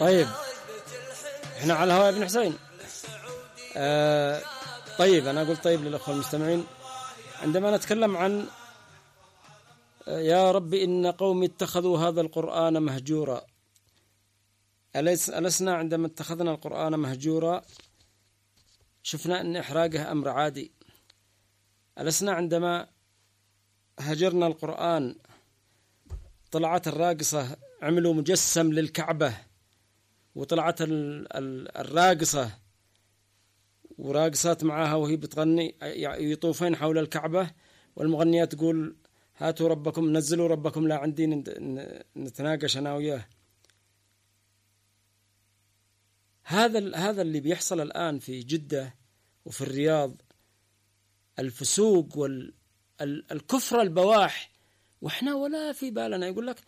طيب احنا على الهواء يا ابن حسين. طيب أنا أقول طيب للأخوة المستمعين، عندما نتكلم عن يا رب إن قومي اتخذوا هذا القرآن مهجورا، ألسنا عندما اتخذنا القرآن مهجورا شفنا أن إحراقه أمر عادي؟ ألسنا عندما هجرنا القرآن طلعت الراقصة عملوا مجسم للكعبة، وطلعت الراقصة وراقصات معها وهي بتغني يطوفين حول الكعبة، والمغنيات تقول هاتوا ربكم، نزلوا ربكم لا عندي نتناقش أنا وياه. هذا اللي بيحصل الآن في جدة وفي الرياض، الفسوق والكفر البواح، وإحنا ولا في بالنا. يقول لك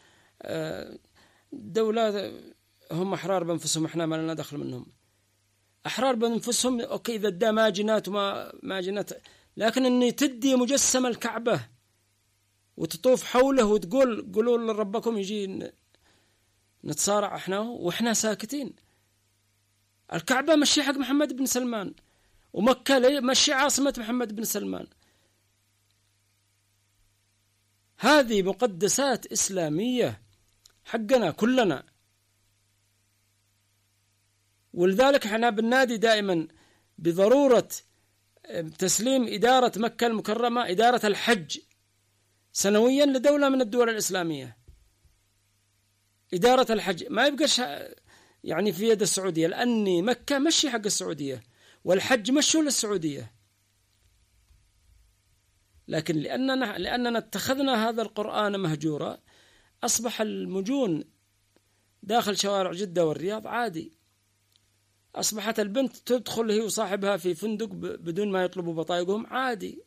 دولة هم أحرار بأنفسهم، إحنا ما لنا دخل منهم. أحرار بأنفسهم أوكي إذا دا ما جنات وما جنات، لكن إني تدي مجسم الكعبة وتطوف حوله وتقول قولوا لربكم يجي نتصارع إحنا وإحنا ساكتين. الكعبة مشي حق محمد بن سلمان، ومكة مشي عاصمة محمد بن سلمان. هذه مقدسات إسلامية حقنا كلنا، ولذلك احنا بالنادي دائما بضرورة تسليم إدارة مكة المكرمة، إدارة الحج سنويا لدولة من الدول الإسلامية. إدارة الحج ما يبقاش يعني في يد السعودية، لأني مكة مشي حق السعودية والحج مشوا للسعودية، لكن لأننا اتخذنا هذا القرآن مهجورا أصبح المجون داخل شوارع جدة والرياض عادي. أصبحت البنت تدخل هي وصاحبها في فندق بدون ما يطلبوا بطايقهم عادي.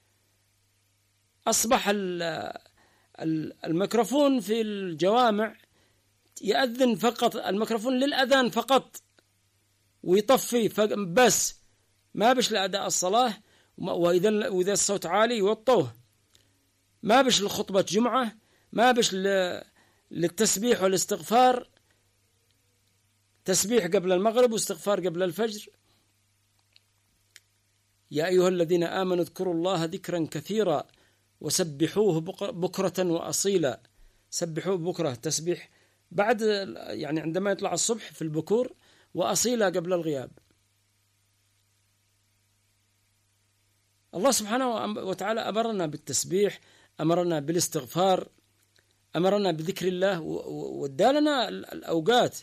أصبح الميكروفون في الجوامع يأذن فقط، الميكروفون للأذان فقط ويطفي بس، ما بش لأداء الصلاة، وإذا الصوت عالي يوطوه، ما بش لخطبة جمعة، ما بش للتسبيح والاستغفار، تسبيح قبل المغرب واستغفار قبل الفجر. يا أيها الذين آمنوا اذكروا الله ذكرا كثيرا وسبحوه بكرة وأصيلا. سبحوه بكرة تسبيح بعد يعني عندما يطلع الصبح في البكور، وأصيلا قبل الغياب. الله سبحانه وتعالى أمرنا بالتسبيح، أمرنا بالاستغفار، أمرنا بذكر الله، وادالنا الأوقات.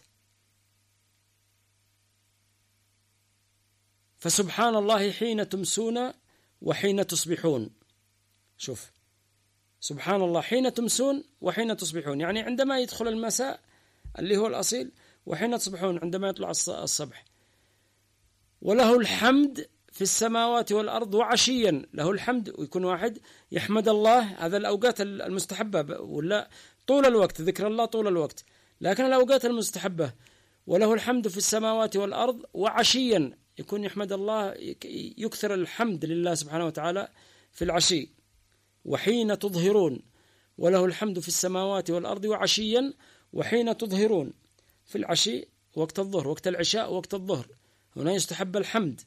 فسبحان الله حين تمسون وحين تصبحون. شوف، سبحان الله حين تمسون وحين تصبحون، يعني عندما يدخل المساء اللي هو الأصيل، وحين تصبحون عندما يطلع الصبح. وله الحمد في السماوات والأرض وعشيا، له الحمد، ويكون واحد يحمد الله. هذا الأوقات المستحبة، ولا طول الوقت ذكر الله طول الوقت، لكن الأوقات المستحبة. وله الحمد في السماوات والأرض وعشيا، يكون يحمد الله، يكثر الحمد لله سبحانه وتعالى في العشي. وحين تظهرون، وله الحمد في السماوات والأرض وعشيا وحين تظهرون. في العشي وقت الظهر، وقت العشاء وقت الظهر، هنا يستحب الحمد.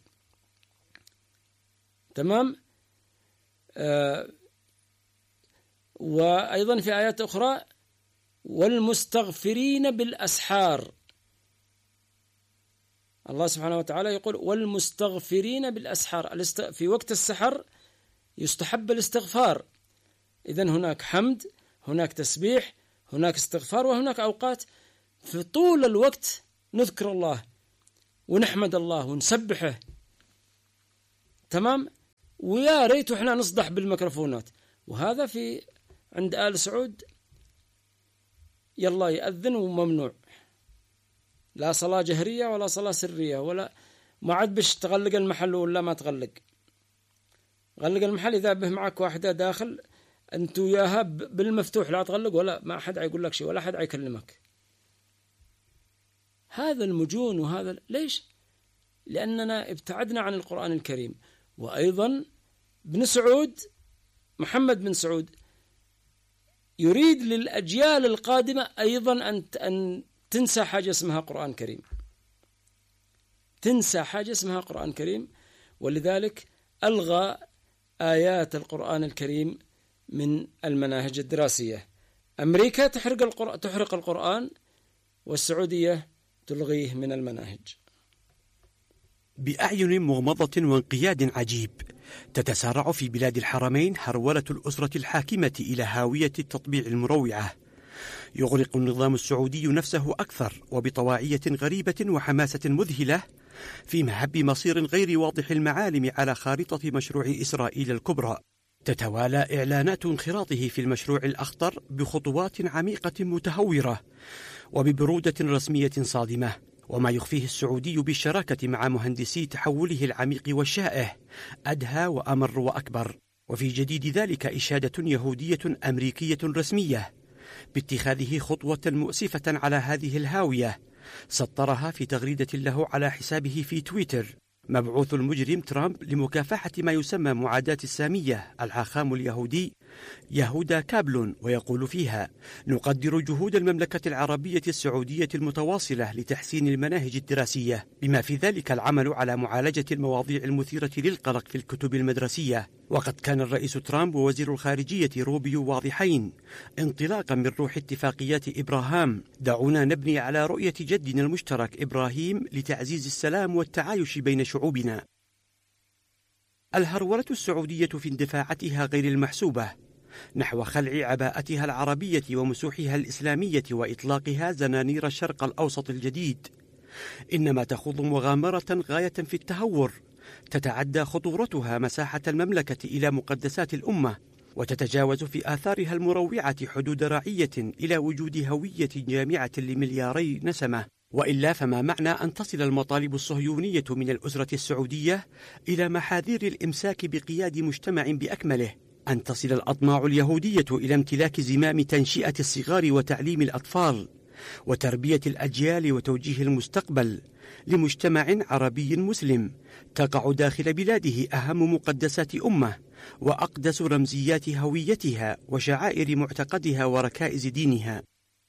تمام. وأيضا في آيات أخرى والمستغفرين بالأسحار. الله سبحانه وتعالى يقول والمستغفرين بالأسحار، في وقت السحر يستحب الاستغفار. إذن هناك حمد، هناك تسبيح، هناك استغفار، وهناك أوقات في طول الوقت نذكر الله ونحمد الله ونسبحه. تمام. ويا ريت احنا نصدح بالميكروفونات، وهذا في عند آل سعود يلا يأذن وممنوع، لا صلاة جهرية ولا صلاة سرية، ولا ما عاد بش تغلق المحل ولا ما تغلق. غلق المحل إذا به معك واحدة داخل أنت وياها بالمفتوح، لا تغلق ولا ما أحد يقول لك شيء ولا أحد يكلمك. هذا المجون وهذا ليش؟ لأننا ابتعدنا عن القرآن الكريم. وأيضا ابن سعود، محمد بن سعود، يريد للأجيال القادمة أيضا أن تنسى حاجة اسمها قرآن كريم، تنسى حاجة اسمها قرآن كريم. ولذلك ألغى آيات القرآن الكريم من المناهج الدراسية. أمريكا تحرق القرآن، والسعودية تلغيه من المناهج. بأعين مغمضة وانقياد عجيب تتسارع في بلاد الحرمين هرولة الأسرة الحاكمة إلى هاوية التطبيع المروعة. يغرق النظام السعودي نفسه أكثر وبطواعية غريبة وحماسة مذهلة في مهب مصير غير واضح المعالم على خارطة مشروع إسرائيل الكبرى. تتوالى إعلانات انخراطه في المشروع الأخطر بخطوات عميقة متهورة وببرودة رسمية صادمة، وما يخفيه السعودي بالشراكة مع مهندسي تحوله العميق والشائع أدهى وأمر وأكبر. وفي جديد ذلك إشادة يهودية أمريكية رسمية باتخاذه خطوة مؤسفة على هذه الهاوية، سطرها في تغريدة له على حسابه في تويتر مبعوث المجرم ترامب لمكافحة ما يسمى معاداة السامية الحاخام اليهودي يهودا كابلون، ويقول فيها: نقدر جهود المملكة العربية السعودية المتواصلة لتحسين المناهج الدراسية، بما في ذلك العمل على معالجة المواضيع المثيرة للقلق في الكتب المدرسية. وقد كان الرئيس ترامب ووزير الخارجية روبيو واضحين انطلاقا من روح اتفاقيات إبراهام: دعونا نبني على رؤية جدنا المشترك إبراهيم لتعزيز السلام والتعايش بين شعوبنا. الهرولة السعودية في اندفاعاتها غير المحسوبة نحو خلع عباءتها العربية ومسوحها الإسلامية وإطلاقها زنانير الشرق الأوسط الجديد إنما تخوض مغامرة غاية في التهور تتعدى خطورتها مساحة المملكة إلى مقدسات الأمة، وتتجاوز في آثارها المروعة حدود رعية إلى وجود هوية جامعة لملياري نسمة. وإلا فما معنى أن تصل المطالب الصهيونية من الأسرة السعودية إلى محاذير الإمساك بقياد مجتمع بأكمله، أن تصل الأطماع اليهودية إلى امتلاك زمام تنشئة الصغار وتعليم الأطفال وتربية الأجيال وتوجيه المستقبل لمجتمع عربي مسلم تقع داخل بلاده أهم مقدسات أمة وأقدس رمزيات هويتها وشعائر معتقدها وركائز دينها.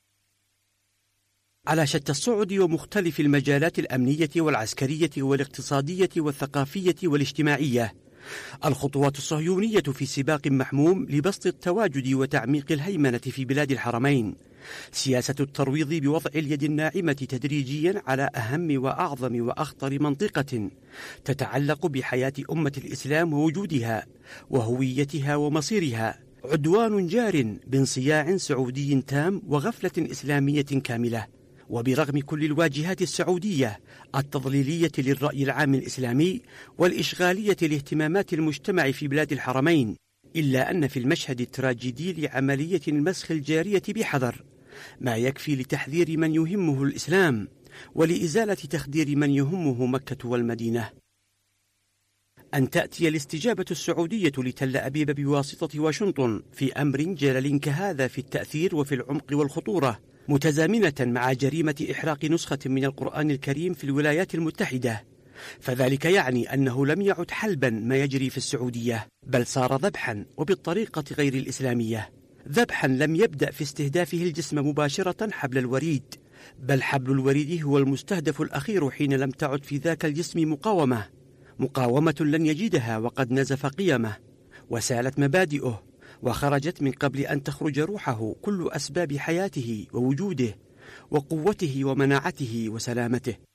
على شتى الصعد ومختلف المجالات الأمنية والعسكرية والاقتصادية والثقافية والاجتماعية، الخطوات الصهيونية في سباق محموم لبسط التواجد وتعميق الهيمنة في بلاد الحرمين، سياسة الترويض بوضع اليد الناعمة تدريجيا على أهم وأعظم وأخطر منطقة تتعلق بحياة أمة الإسلام ووجودها وهويتها ومصيرها، عدوان جار بانصياع سعودي تام وغفلة إسلامية كاملة. وبرغم كل الواجهات السعودية التضليلية للرأي العام الإسلامي والإشغالية لاهتمامات المجتمع في بلاد الحرمين، إلا أن في المشهد التراجيدي لعملية المسخ الجارية بحذر ما يكفي لتحذير من يهمه الإسلام ولإزالة تخدير من يهمه مكة والمدينة. أن تأتي الاستجابة السعودية لتل أبيب بواسطة واشنطن في أمر جلل كهذا في التأثير وفي العمق والخطورة، متزامنة مع جريمة إحراق نسخة من القرآن الكريم في الولايات المتحدة، فذلك يعني أنه لم يعد حلبا ما يجري في السعودية، بل صار ذبحا وبالطريقة غير الإسلامية. ذبحا لم يبدأ في استهدافه الجسم مباشرة حبل الوريد، بل حبل الوريد هو المستهدف الأخير حين لم تعد في ذاك الجسم مقاومة لن يجدها وقد نزف قيمه وسالت مبادئه وخرجت من قبل أن تخرج روحه كل أسباب حياته ووجوده وقوته ومناعته وسلامته.